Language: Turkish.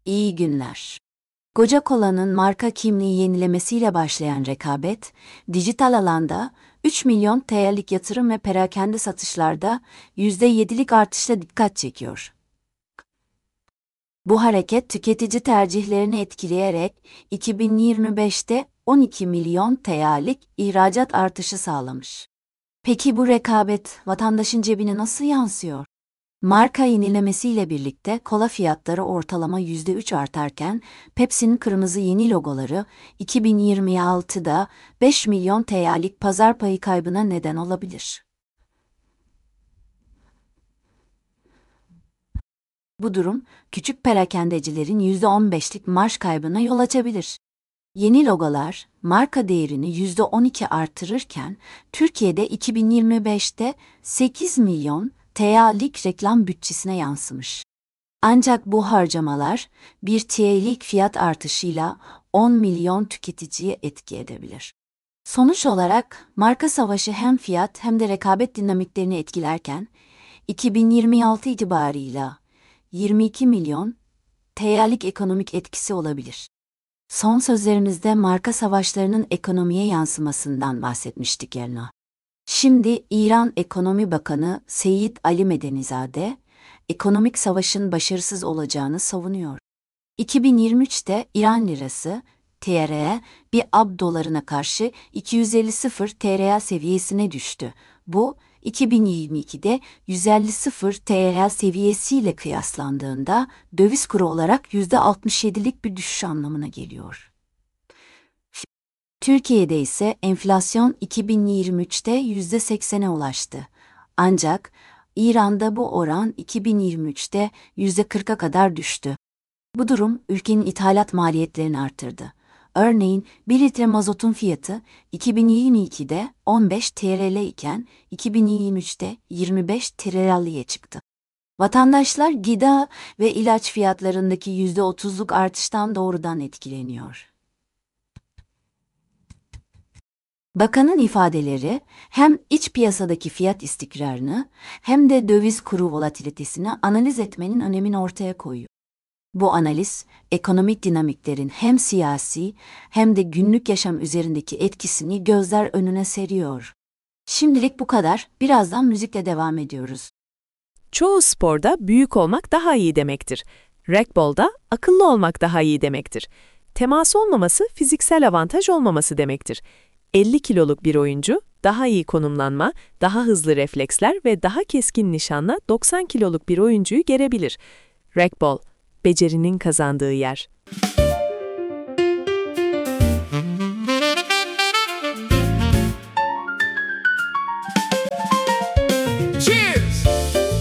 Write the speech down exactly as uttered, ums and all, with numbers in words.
İyi günler. Coca-Cola'nın marka kimliği yenilemesiyle başlayan rekabet, dijital alanda üç milyon T L'lik yatırım ve perakende satışlarda yüzde yedilik artışla dikkat çekiyor. Bu hareket tüketici tercihlerini etkileyerek iki bin yirmi beşte on iki milyon T L'lik ihracat artışı sağlamış. Peki bu rekabet vatandaşın cebine nasıl yansıyor? Marka yenilemesiyle birlikte kola fiyatları ortalama yüzde üç artarken, Pepsi'nin kırmızı yeni logoları iki bin yirmi altıda beş milyon T L'lik pazar payı kaybına neden olabilir. Bu durum, küçük perakendecilerin yüzde on beşlik marj kaybına yol açabilir. Yeni logolar, marka değerini yüzde on iki artırırken, Türkiye'de iki bin yirmi beşte sekiz milyon T L'lik reklam bütçesine yansımış. Ancak bu harcamalar, bir T L'lik fiyat artışıyla on milyon tüketiciye etki edebilir. Sonuç olarak, marka savaşı hem fiyat hem de rekabet dinamiklerini etkilerken, iki bin yirmi altı itibarıyla yirmi iki milyon T L'lik ekonomik etkisi olabilir. Son sözlerimizde marka savaşlarının ekonomiye yansımasından bahsetmiştik Yelna. Şimdi İran Ekonomi Bakanı Seyit Ali Medenizade, ekonomik savaşın başarısız olacağını savunuyor. iki bin yirmi üçte İran lirası, T R'ye bir ab dolarına karşı iki yüz elli T R seviyesine düştü. Bu, iki bin yirmi ikide yüz elli T R seviyesiyle kıyaslandığında döviz kuru olarak yüzde altmış yedilik bir düşüş anlamına geliyor. Türkiye'de ise enflasyon iki bin yirmi üçte yüzde seksene ulaştı. Ancak İran'da bu oran iki bin yirmi üçte yüzde kırka kadar düştü. Bu durum ülkenin ithalat maliyetlerini arttırdı. Örneğin bir litre mazotun fiyatı iki bin yirmi ikide on beş T L iken iki bin yirmi üçte yirmi beş T L'ye çıktı. Vatandaşlar gıda ve ilaç fiyatlarındaki yüzde otuzluk artıştan doğrudan etkileniyor. Bakanın ifadeleri hem iç piyasadaki fiyat istikrarını hem de döviz kuru volatilitesini analiz etmenin önemini ortaya koyuyor. Bu analiz, ekonomik dinamiklerin hem siyasi hem de günlük yaşam üzerindeki etkisini gözler önüne seriyor. Şimdilik bu kadar, birazdan müzikle devam ediyoruz. Çoğu sporda büyük olmak daha iyi demektir. Racquetball'da akıllı olmak daha iyi demektir. Temas olmaması fiziksel avantaj olmaması demektir. elli kiloluk bir oyuncu, daha iyi konumlanma, daha hızlı refleksler ve daha keskin nişanla doksan kiloluk bir oyuncuyu gerebilir. Racquetball, becerinin kazandığı yer.